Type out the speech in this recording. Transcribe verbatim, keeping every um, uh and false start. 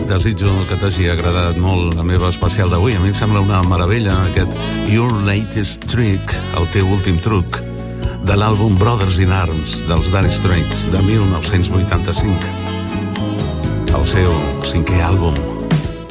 desitjo que t'hagi agradat molt la meva especial d'avui. A mi em sembla una meravella aquest Your Latest Trick, el teu últim truc, de l'àlbum Brothers in Arms dels Dire Straits de mil nou-cents vuitanta-cinc, el seu cinquè àlbum.